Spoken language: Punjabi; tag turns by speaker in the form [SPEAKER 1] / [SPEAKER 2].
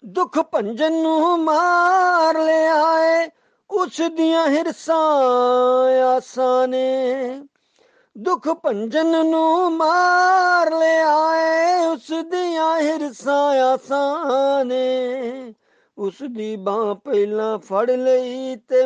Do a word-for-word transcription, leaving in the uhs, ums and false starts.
[SPEAKER 1] ਦੁੱਖ ਭੰਜਨ ਨੂੰ ਮਾਰ ਲਿਆਏ, ਉਸ ਦੀਆਂ ਹਿਰਸਾਂ ਆਸਾਂ ਨੇ। ਦੁੱਖ ਭੰਜਨ ਨੂੰ ਮਾਰ ਲਿਆਏ, ਉਸ ਦੀਆਂ ਹਿਰਸਾਂ ਆਸਾਂ ਨੇ। ਉਸ ਦੀ ਬਾਂਹ ਪਹਿਲਾਂ ਫੜ ਲਈ ਤੇ